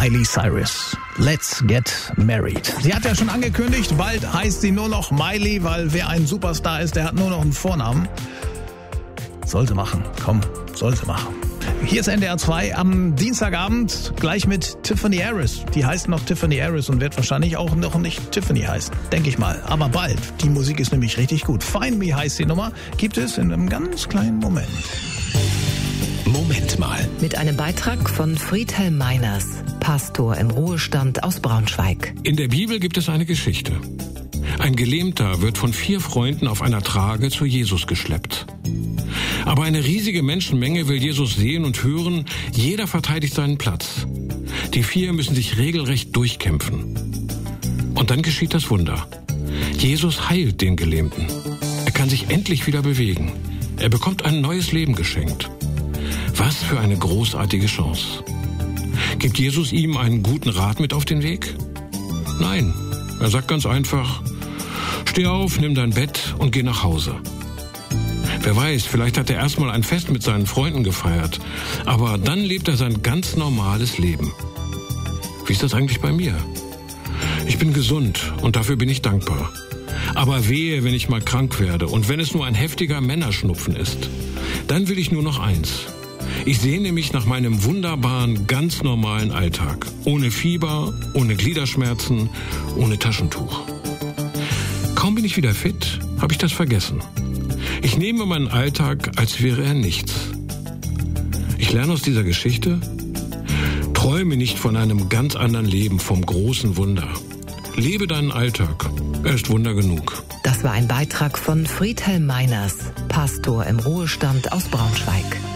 Miley Cyrus. Let's get married. Sie hat ja schon angekündigt, bald heißt sie nur noch Miley, weil wer ein Superstar ist, der hat nur noch einen Vornamen. Sollte machen. Hier ist NDR 2 am Dienstagabend gleich mit Tiffany Harris. Die heißt noch Tiffany Harris und wird wahrscheinlich auch noch nicht Tiffany heißen, denke ich mal. Aber bald. Die Musik ist nämlich richtig gut. Find Me heißt die Nummer. Gibt es in einem ganz kleinen Moment. Moment mal. Mit einem Beitrag von Friedhelm Meiners, Pastor im Ruhestand aus Braunschweig. In der Bibel gibt es eine Geschichte. Ein Gelähmter wird von 4 Freunden auf einer Trage zu Jesus geschleppt. Aber eine riesige Menschenmenge will Jesus sehen und hören. Jeder verteidigt seinen Platz. Die 4 müssen sich regelrecht durchkämpfen. Und dann geschieht das Wunder. Jesus heilt den Gelähmten. Er kann sich endlich wieder bewegen. Er bekommt ein neues Leben geschenkt. Was für eine großartige Chance. Gibt Jesus ihm einen guten Rat mit auf den Weg? Nein, er sagt ganz einfach, steh auf, nimm dein Bett und geh nach Hause. Wer weiß, vielleicht hat er erstmal ein Fest mit seinen Freunden gefeiert, aber dann lebt er sein ganz normales Leben. Wie ist das eigentlich bei mir? Ich bin gesund und dafür bin ich dankbar. Aber wehe, wenn ich mal krank werde und wenn es nur ein heftiger Männerschnupfen ist, dann will ich nur noch eins. Ich sehne mich nach meinem wunderbaren, ganz normalen Alltag. Ohne Fieber, ohne Gliederschmerzen, ohne Taschentuch. Kaum bin ich wieder fit, habe ich das vergessen. Ich nehme meinen Alltag, als wäre er nichts. Ich lerne aus dieser Geschichte, träume nicht von einem ganz anderen Leben, vom großen Wunder. Lebe deinen Alltag, er ist Wunder genug. Das war ein Beitrag von Friedhelm Meiners, Pastor im Ruhestand aus Braunschweig.